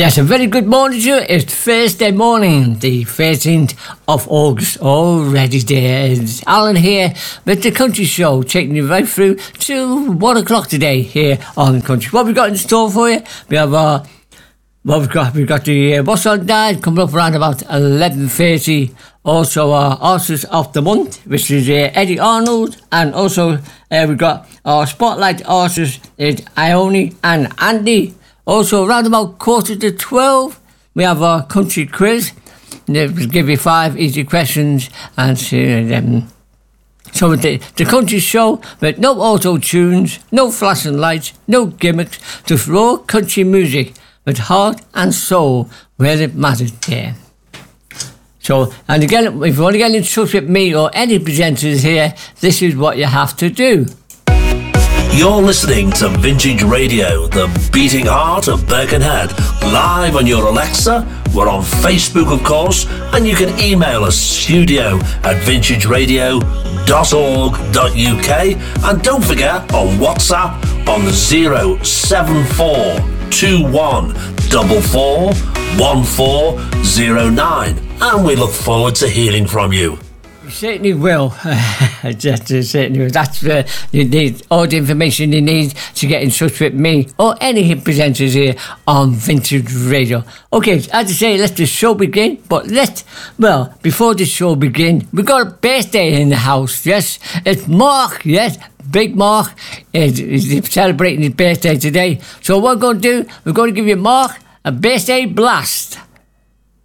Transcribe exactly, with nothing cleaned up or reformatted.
Yes, a very good morning to you. It's Thursday morning, the thirteenth of August. Already there. It's Alan here with the Country Show, taking you right through to one o'clock today here on Country. What we got in store for you? We have uh, what we've got. We've got the uh, What's On Died coming up around about eleven thirty. Also, our Artist of the Month, which is uh, Eddie Arnold, and also uh, we've got our Spotlight artists, is Ione and Andy. Also, around about quarter to twelve, we have our country quiz. We'll give you five easy questions and answer them. So the, the country show with no auto-tunes, no flashing lights, no gimmicks, just raw country music with heart and soul where it matters there. So, and again, if you want to get in touch with me or any presenters here, this is what you have to do. You're listening to Vintage Radio, the beating heart of Birkenhead, live on your Alexa. We're on Facebook, of course, and you can email us studio at vintage radio dot org dot U K. And don't forget, on WhatsApp on zero seven four two one four four one four zero nine. And we look forward to hearing from you. Certainly will. Just, uh, certainly will. That's uh, you need all the information you need to get in touch with me or any presenters here on Vintage Radio. Okay, as I say, let the show begin. But let well before the show begin, we got a birthday in the house. Yes, it's Mark. Yes, Big Mark is, is celebrating his birthday today. So what we're going to do, we're going to give you Mark a birthday blast.